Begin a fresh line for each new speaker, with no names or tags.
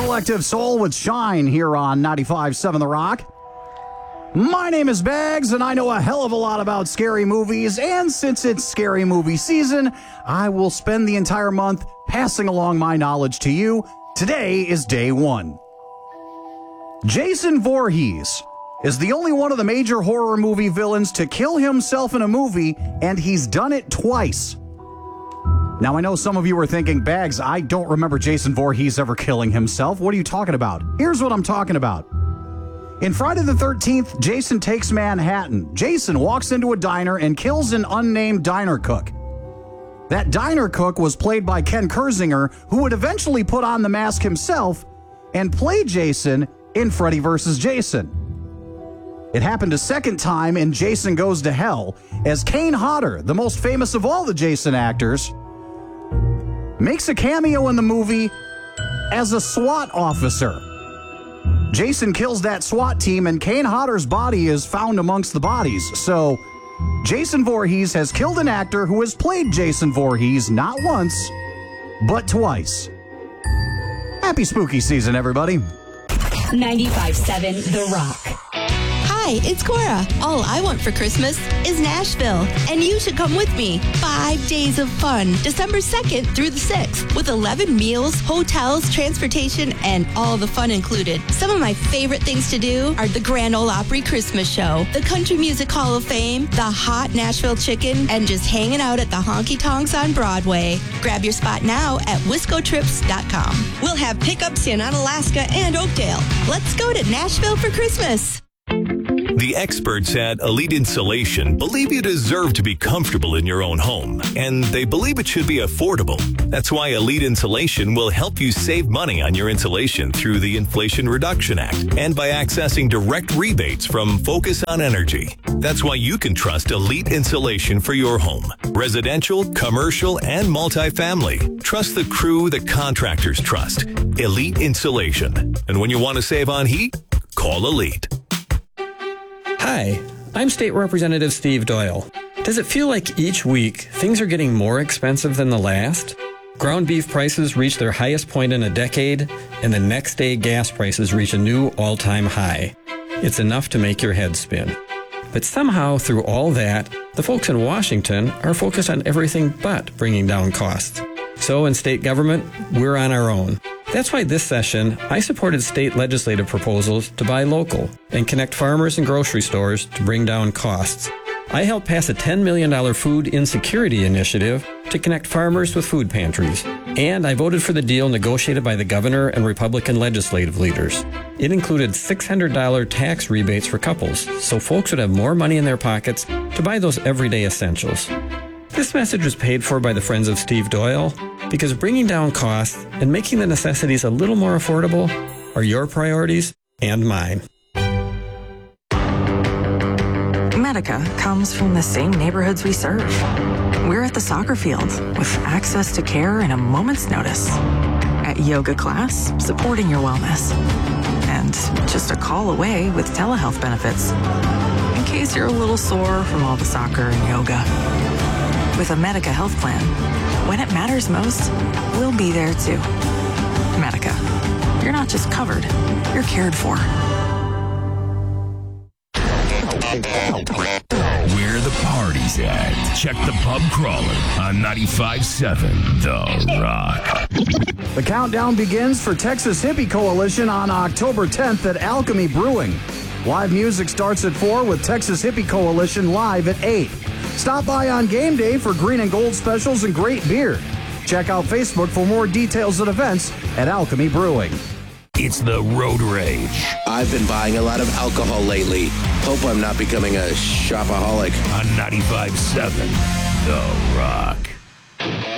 Collective Soul with Shine here on 95.7 The Rock. My name is Bags, and I know a hell of a lot about scary movies, and since it's scary movie season, I will spend the entire month passing along my knowledge to you. Today is day one. Jason Voorhees is the only one of the major horror movie villains to kill himself in a movie, and he's done it twice. Now, I know some of you are thinking, Bags, I don't remember Jason Voorhees ever killing himself. What are you talking about? Here's what I'm talking about. In Friday the 13th, Jason Takes Manhattan. Jason walks into a diner and kills an unnamed diner cook. That diner cook was played by Ken Kersinger, who would eventually put on the mask himself and play Jason in Freddy vs. Jason. It happened a second time in Jason Goes to Hell, as Kane Hodder, the most famous of all the Jason actors, makes a cameo in the movie as a SWAT officer. Jason kills that SWAT team, and Kane Hodder's body is found amongst the bodies. So, Jason Voorhees has killed an actor who has played Jason Voorhees not once, but twice. Happy spooky season, everybody.
95.7 The Rock.
Hi, it's Cora. All I want for Christmas is Nashville, and you should come with me. 5 days of fun, December 2nd through the 6th, with 11 meals, hotels, transportation, and all the fun included. Some of my favorite things to do are the Grand Ole Opry Christmas Show, the Country Music Hall of Fame, the hot Nashville chicken, and just hanging out at the honky tonks on Broadway. Grab your spot now at wiscotrips.com. We'll have pickups in Onalaska and Oakdale. Let's go to Nashville for Christmas.
The experts at Elite Insulation believe you deserve to be comfortable in your own home, and they believe it should be affordable. That's why Elite Insulation will help you save money on your insulation through the Inflation Reduction Act and by accessing direct rebates from Focus on Energy. That's why you can trust Elite Insulation for your home. Residential, commercial, and multifamily. Trust the crew that contractors trust. Elite Insulation. And when you want to save on heat, call Elite.
Hi, I'm State Representative Steve Doyle. Does it feel like each week things are getting more expensive than the last? Ground beef prices reach their highest point in a decade, and the next day gas prices reach a new all-time high. It's enough to make your head spin. But somehow, through all that, the folks in Washington are focused on everything but bringing down costs. So in state government, we're on our own. That's why this session, I supported state legislative proposals to buy local and connect farmers and grocery stores to bring down costs. I helped pass a $10 million food insecurity initiative to connect farmers with food pantries. And I voted for the deal negotiated by the governor and Republican legislative leaders. It included $600 tax rebates for couples, so folks would have more money in their pockets to buy those everyday essentials. This message was paid for by the Friends of Steve Doyle because bringing down costs and making the necessities a little more affordable are your priorities and mine.
Medica comes from the same neighborhoods we serve. We're at the soccer field with access to care in a moment's notice. At yoga class, supporting your wellness. And just a call away with telehealth benefits. In case you're a little sore from all the soccer and yoga. With a Medica health plan, when it matters most, we'll be there too. Medica. You're not just covered, you're cared for.
Where the party's at. Check the pub crawler on 95.7 The Rock.
The countdown begins for Texas Hippie Coalition on October 10th at Alchemy Brewing. Live music starts at 4 with Texas Hippie Coalition live at 8. Stop by on game day for green and gold specials and great beer. Check out Facebook for more details and events at Alchemy Brewing.
It's the Road Rage
I've been buying a lot of alcohol lately. Hope I'm not becoming a shopaholic.
on 95.7 The Rock.